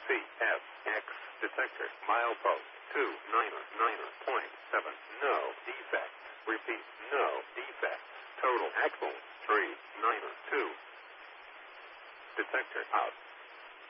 CFX detector. Milepost 299.7. No defects. Repeat, no defects. Total axle 392. Detector out.